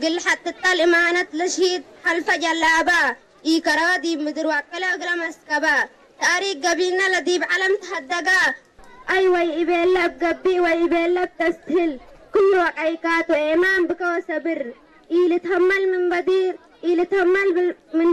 قل حتى الإمانة لشهيد حلف جلابا إيكرادي مدر وكلا قلم اسكبا تاريخ قبيلنا لديب علم تهدقا أيوة يبيلب قبي ويبيلب تستهل كل وقعيكات وإيمان بك وصبر إيلي تهمل من بدير إيلي تهمل من